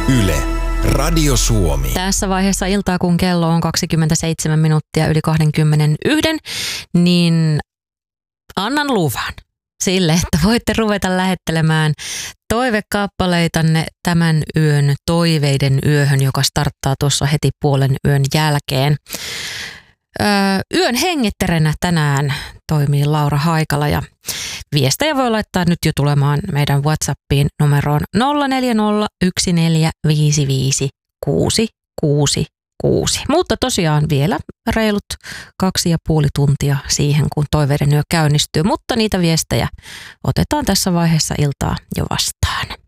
Yle, Radio Suomi. Tässä vaiheessa iltaa, kun kello on 27 minuuttia yli 21, niin annan luvan sille, että voitte ruveta lähettelemään toivekaapaleitanne tämän yön toiveiden yöhön, joka starttaa tuossa heti puolen yön jälkeen. Yön hengittäjänä tänään toimii Laura Haikala ja viestejä voi laittaa nyt jo tulemaan meidän WhatsAppiin numeroon 0401455666. Mutta tosiaan vielä reilut 2,5 tuntia siihen, kun toiveiden yö käynnistyy, mutta niitä viestejä otetaan tässä vaiheessa iltaa jo vastaan.